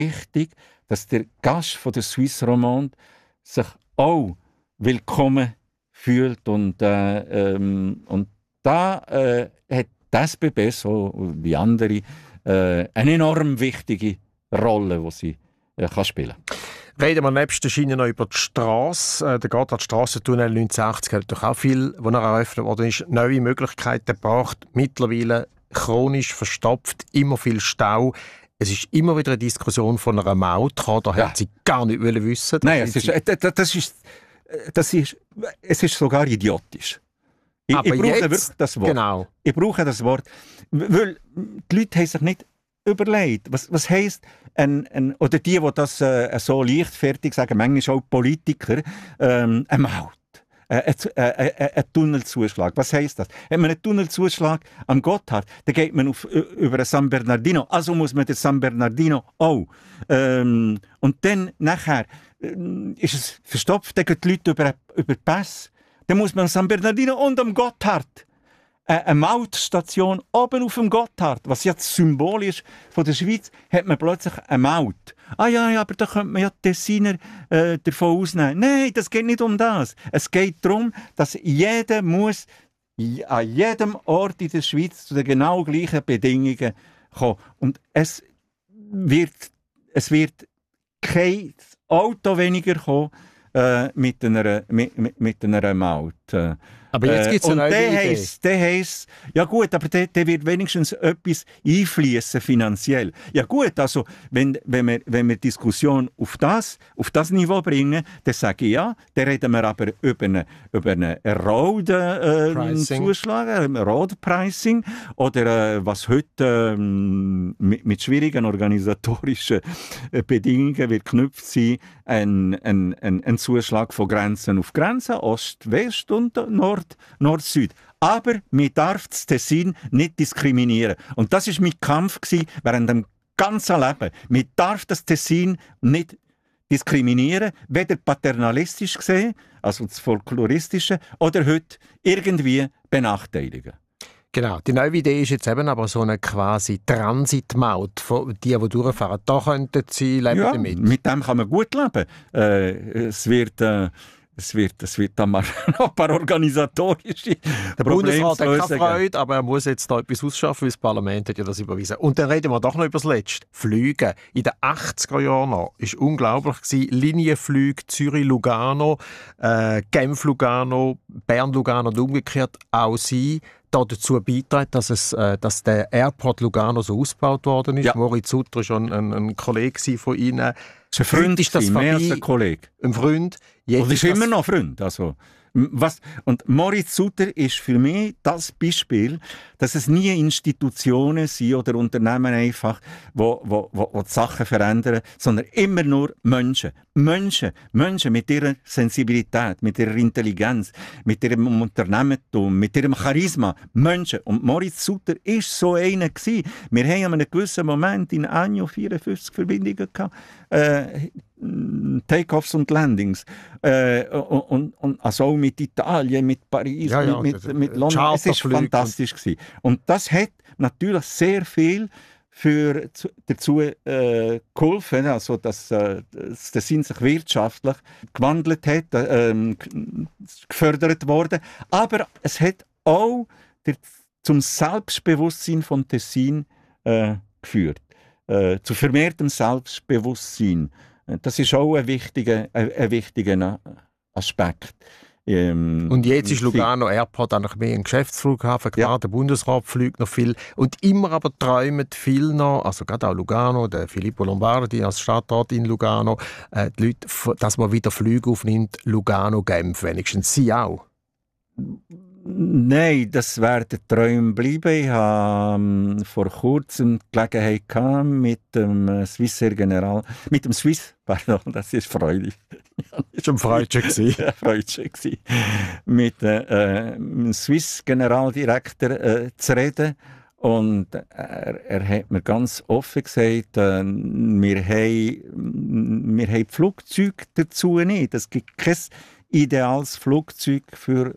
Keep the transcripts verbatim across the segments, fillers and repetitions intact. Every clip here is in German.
wichtig, dass der Gast von der Suisse Romande sich auch willkommen fühlt. Und, äh, ähm, und da äh, hat die S B B, so wie andere, äh, eine enorm wichtige Rolle, die sie äh, kann spielen kann. Reden wir nebst der Schiene noch über die Strasse. Der Gotthardstrassentunnel neunzehnhundertachtzig hat doch auch viel, wo er eröffnet worden ist, neue Möglichkeiten gebracht. Mittlerweile chronisch verstopft, immer viel Stau. Es ist immer wieder eine Diskussion von einer Maut. Da Ja. hat sie gar nicht wissen. Nein, es ist, äh, das ist, das ist, es ist sogar idiotisch. Ich, Aber ich brauche jetzt, wirklich das Wort. Genau. Ich brauche das Wort, weil die Leute haben sich nicht überlegt, was, was heisst, ein, ein, oder die, die das äh, so leichtfertig sagen, manchmal auch Politiker, ähm, eine Maut, äh, ein, äh, ein Tunnelzuschlag. Was heisst das? Hat man einen Tunnelzuschlag am Gotthard, dann geht man auf, über den San Bernardino, also muss man den San Bernardino auch. Ähm, und dann nachher äh, ist es verstopft, dann gehen die Leute über, über die Pässe, dann muss man am San Bernardino und am Gotthard eine Mautstation oben auf dem Gotthard, was jetzt Symbol ist von der Schweiz, hat man plötzlich eine Maut. Ah ja, ja, aber da könnte man ja die Tessiner äh, davon ausnehmen. Nein, das geht nicht um das. Es geht darum, dass jeder muss an jedem Ort in der Schweiz zu den genau gleichen Bedingungen kommen. Und es wird, es wird kein Auto weniger kommen äh, mit, einer, mit, mit, mit einer Maut. Äh, Aber jetzt gibt es eine neue Idee. Heisst, der heisst, ja gut, aber der, der wird wenigstens etwas einfließen finanziell. Ja gut, also wenn, wenn, wir, wenn wir Diskussion auf das, auf das Niveau bringen, dann sage ich ja, dann reden wir aber über einen über eine Road-Zuschlag, äh, Road-Pricing oder äh, was heute äh, mit, mit schwierigen organisatorischen äh, Bedingungen wird geknüpft sein, ein, ein, ein, ein Zuschlag von Grenzen auf Grenzen, Ost, West und Nord. Nord-Süd. Aber man darf das Tessin nicht diskriminieren. Und das war mein Kampf gewesen, während dem ganzen Leben. Man darf das Tessin nicht diskriminieren, weder paternalistisch gesehen, also das Folkloristische, oder heute irgendwie benachteiligen. Genau, die neue Idee ist jetzt eben aber so eine quasi Transitmaut, von die, die durchfahren. Da könnten sie leben ja, damit. Mit dem kann man gut leben. Äh, es wird... Äh, Es wird, es wird dann mal noch ein paar organisatorische Der Bundesrat hat keine Freude, aber er muss jetzt da etwas ausschaffen, weil das Parlament hat ja das überwiesen. Und dann reden wir doch noch über das Letzte. Flüge. In den achtziger Jahren noch war unglaublich gewesen. Linienflüge Zürich-Lugano, äh, Genf-Lugano, Bern-Lugano und umgekehrt auch sie da dazu beitragen, dass, es, äh, dass der Airport Lugano so ausgebaut worden ist. Ja. Moritz Sutter war schon ein, ein Kollege von Ihnen. Das ist ein Freund, ist das mehr als ein Kollege. Ein Freund. Jetzt und ist, ist immer noch ein Freund. Also, was, und Moritz Sutter ist für mich das Beispiel, dass es nie Institutionen sind oder Unternehmen einfach, wo, wo, wo, wo die Sachen verändern, sondern immer nur Menschen. Menschen, Menschen mit ihrer Sensibilität, mit ihrer Intelligenz, mit ihrem Unternehmertum, mit ihrem Charisma. Menschen. Und Moritz Sutter war so einer gewesen. Wir haben an einem gewissen Moment in Año vierundfünfzig Verbindungen gehabt. Äh, Take-offs und Landings. Äh, und, und, also auch mit Italien, mit Paris, ja, ja, mit, mit, mit London. Es war fantastisch gewesen. Und das hat natürlich sehr viel für, zu, dazu äh, geholfen, also dass äh, das Tessin sich wirtschaftlich gewandelt hat, äh, gefördert worden. Aber es hat auch der, zum Selbstbewusstsein von Tessin äh, geführt. Äh, zu vermehrtem Selbstbewusstsein. Das ist auch ein wichtiger, ein, ein wichtiger Aspekt. Ähm, und jetzt ist Lugano Airport eigentlich mehr ein Geschäftsflughafen. Klar, ja. Der Bundesrat fliegt noch viel. Und immer aber träumen viel noch, also gerade auch Lugano, der Filippo Lombardi als Stadtrat in Lugano, äh, die Leute, dass man wieder Flüge aufnimmt, Lugano-Genf wenigstens. Sie auch? Nein, das werden Träume bleiben. Ich hatte ähm, vor kurzem die Gelegenheit gehabt, mit dem Swissair General, mit dem Swiss, pardon, das ist freudig. Das war ein Freudchen gewesen. Ja, Freudchen gewesen. Mit äh, dem Swiss Generaldirektor äh, zu reden. Und er, er hat mir ganz offen gesagt, äh, wir haben, wir haben Flugzeuge dazu nicht. Es gibt kein ideales Flugzeug für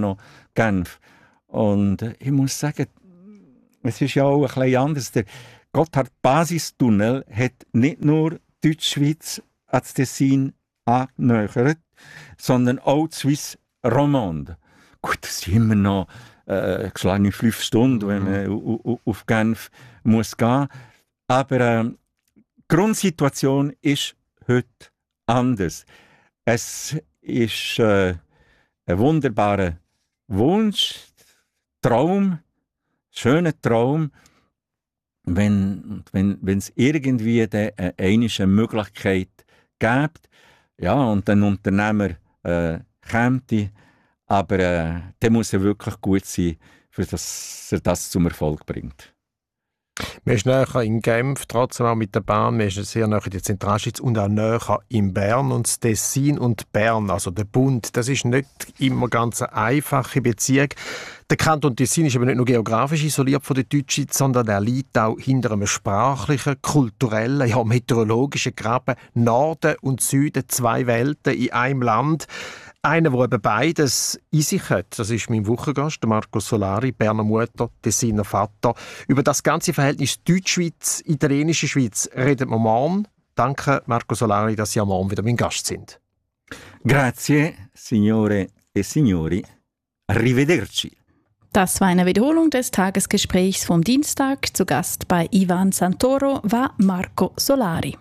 Lugano-Genf. Und ich muss sagen, es ist ja auch ein bisschen anders. Der Gotthard-Basistunnel hat nicht nur Deutschschweiz ans Tessin angenähert, sondern auch die Suisse Romande. Gut, das sind immer noch äh, geschlagene fünf Stunden, wenn man mhm. auf Genf muss gehen. Aber äh, die Grundsituation ist heute anders. Es ist äh, ein wunderbarer Wunsch, Traum, schöner Traum, wenn wenn wenn es irgendwie eine, eine Möglichkeit gibt, ja, und ein Unternehmer äh, käme, aber äh, der muss er wirklich gut sein, für dass er das zum Erfolg bringt. Man ist näher in Genf, trotzdem auch mit der Bahn. Man ist sehr näher in der Zentralschweiz und auch näher in Bern. Und das Tessin und Bern, also der Bund, das ist nicht immer ganz eine einfache Beziehung. Der Kanton Tessin ist aber nicht nur geografisch isoliert von der Deutschschweiz, sondern er liegt auch hinter einem sprachlichen, kulturellen, ja meteorologischen Graben. Norden und Süden, zwei Welten in einem Land. Einer, der eben beides in sich hat, das ist mein Wochengast, Marco Solari, Berner Mutter, Tessiner Vater. Über das ganze Verhältnis Deutschschweiz, italienische Schweiz reden wir morgen. Danke, Marco Solari, dass Sie am Morgen wieder mein Gast sind. Grazie, signore e signori. Arrivederci. Das war eine Wiederholung des Tagesgesprächs vom Dienstag. Zu Gast bei Ivan Santoro war Marco Solari.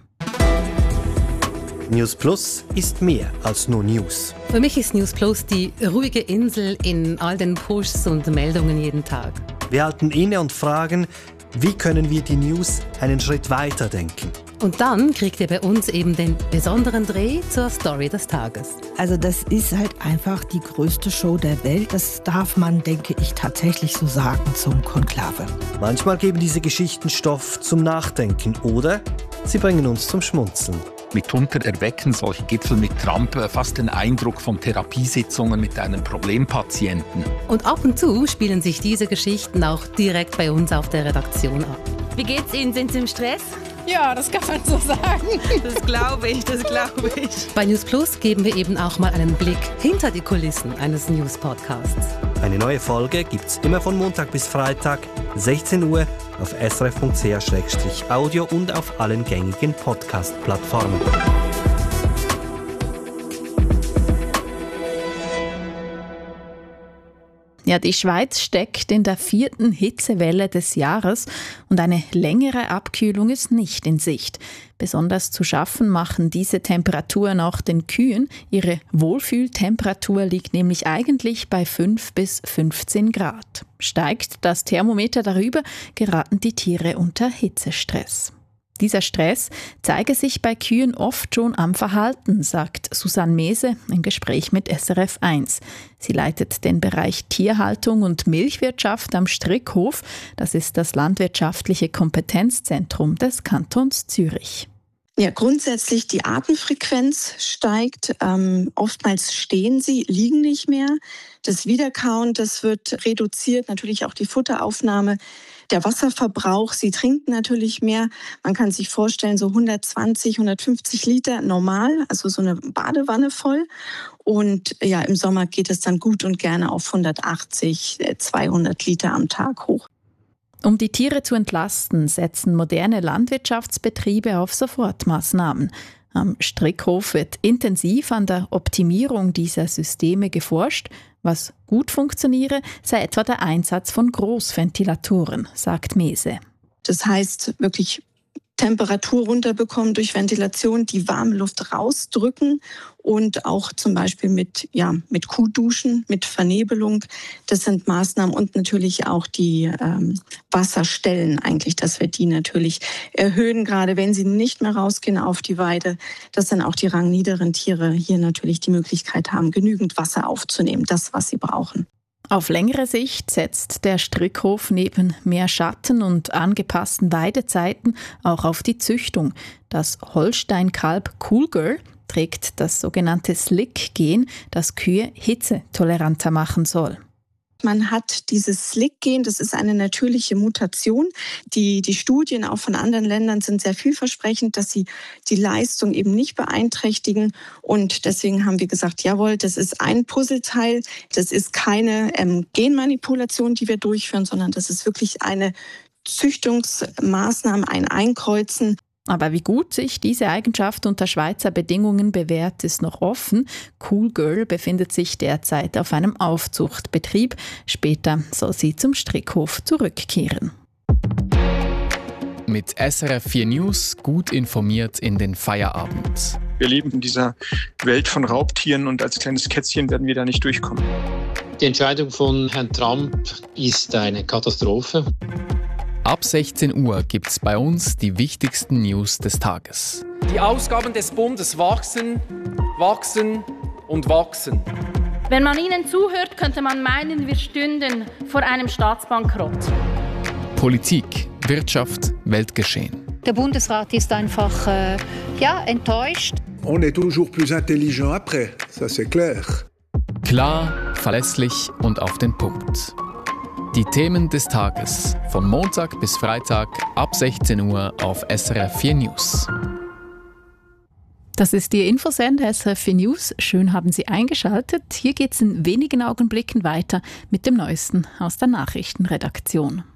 News Plus ist mehr als nur News. Für mich ist News Plus die ruhige Insel in all den Pushs und Meldungen jeden Tag. Wir halten inne und fragen, wie können wir die News einen Schritt weiter denken? Und dann kriegt ihr bei uns eben den besonderen Dreh zur Story des Tages. Also das ist halt einfach die größte Show der Welt. Das darf man, denke ich, tatsächlich so sagen zum Konklave. Manchmal geben diese Geschichten Stoff zum Nachdenken oder sie bringen uns zum Schmunzeln. Mitunter erwecken solche Gipfel mit Trump fast den Eindruck von Therapiesitzungen mit einem Problempatienten. Und ab und zu spielen sich diese Geschichten auch direkt bei uns auf der Redaktion ab. Wie geht's Ihnen? Sind Sie im Stress? Ja, das kann man so sagen. Das glaube ich, das glaube ich. Bei News Plus geben wir eben auch mal einen Blick hinter die Kulissen eines News-Podcasts. Eine neue Folge gibt's immer von Montag bis Freitag, sechzehn Uhr, auf s r f punkt c h slash audio und auf allen gängigen Podcast-Plattformen. Ja, die Schweiz steckt in der vierten Hitzewelle des Jahres und eine längere Abkühlung ist nicht in Sicht. Besonders zu schaffen machen diese Temperaturen auch den Kühen. Ihre Wohlfühltemperatur liegt nämlich eigentlich bei fünf bis fünfzehn Grad. Steigt das Thermometer darüber, geraten die Tiere unter Hitzestress. Dieser Stress zeige sich bei Kühen oft schon am Verhalten, sagt Susanne Mese im Gespräch mit S R F eins. Sie leitet den Bereich Tierhaltung und Milchwirtschaft am Strickhof. Das ist das landwirtschaftliche Kompetenzzentrum des Kantons Zürich. Ja, grundsätzlich die Atemfrequenz steigt. Ähm, oftmals stehen sie, liegen nicht mehr. Das Wiederkauen, das wird reduziert. Natürlich auch die Futteraufnahme. Der Wasserverbrauch, sie trinken natürlich mehr. Man kann sich vorstellen, so hundertzwanzig, hundertfünfzig Liter normal, also so eine Badewanne voll. Und ja, im Sommer geht es dann gut und gerne auf hundertachtzig, zweihundert Liter am Tag hoch. Um die Tiere zu entlasten, setzen moderne Landwirtschaftsbetriebe auf Sofortmaßnahmen. Am Strickhof wird intensiv an der Optimierung dieser Systeme geforscht. Was gut funktioniere, sei etwa der Einsatz von Großventilatoren, sagt Mese. Das heißt, wirklich Temperatur runterbekommen durch Ventilation, die warme Luft rausdrücken und auch zum Beispiel mit, ja, mit Kuhduschen, mit Vernebelung. Das sind Maßnahmen und natürlich auch die ähm, Wasserstellen eigentlich, dass wir die natürlich erhöhen, gerade wenn sie nicht mehr rausgehen auf die Weide, dass dann auch die rangniederen Tiere hier natürlich die Möglichkeit haben, genügend Wasser aufzunehmen, das, was sie brauchen. Auf längere Sicht setzt der Strickhof neben mehr Schatten und angepassten Weidezeiten auch auf die Züchtung. Das Holstein-Kalb Cool Girl trägt das sogenannte Slick-Gen, das Kühe hitzetoleranter machen soll. Man hat dieses Slick-Gen, das ist eine natürliche Mutation. Die, die Studien auch von anderen Ländern sind sehr vielversprechend, dass sie die Leistung eben nicht beeinträchtigen. Und deswegen haben wir gesagt, jawohl, das ist ein Puzzleteil. Das ist keine ähm, Genmanipulation, die wir durchführen, sondern das ist wirklich eine Züchtungsmaßnahmen, ein Einkreuzen. Aber wie gut sich diese Eigenschaft unter Schweizer Bedingungen bewährt, ist noch offen. Cool Girl befindet sich derzeit auf einem Aufzuchtbetrieb. Später soll sie zum Strickhof zurückkehren. Mit S R F vier News gut informiert in den Feierabend. Wir leben in dieser Welt von Raubtieren und als kleines Kätzchen werden wir da nicht durchkommen. Die Entscheidung von Herrn Trump ist eine Katastrophe. Ab sechzehn Uhr gibt es bei uns die wichtigsten News des Tages. Die Ausgaben des Bundes wachsen, wachsen und wachsen. Wenn man ihnen zuhört, könnte man meinen, wir stünden vor einem Staatsbankrott. Politik, Wirtschaft, Weltgeschehen. Der Bundesrat ist einfach äh, ja, enttäuscht. On est toujours plus intelligent après, ça c'est clair. Klar, verlässlich und auf den Punkt. Die Themen des Tages von Montag bis Freitag ab sechzehn Uhr auf S R F vier News. Das ist Ihr Infosender S R F vier News. Schön haben Sie eingeschaltet. Hier geht es in wenigen Augenblicken weiter mit dem Neuesten aus der Nachrichtenredaktion.